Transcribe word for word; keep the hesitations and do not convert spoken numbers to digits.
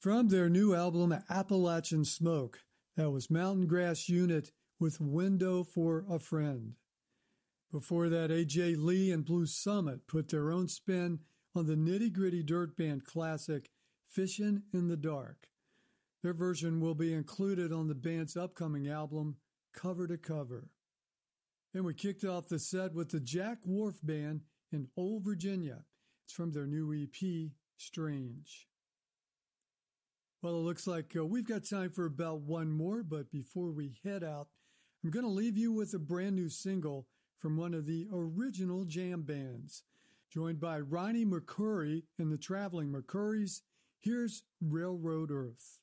From their new album, Appalachian Smoke, that was Mountain Grass Unit with Window for a Friend. Before that, A J Lee and Blue Summit put their own spin on the nitty-gritty dirt band classic, Fishin' in the Dark. Their version will be included on the band's upcoming album, Cover to Cover. Then we kicked off the set with the Jack Wharf Band in Old Virginia. It's from their new E P, Strange. Well, it looks like uh, we've got time for about one more, but before we head out, I'm going to leave you with a brand new single from one of the original jam bands. Joined by Ronnie McCoury and the Traveling McCourys, here's Railroad Earth.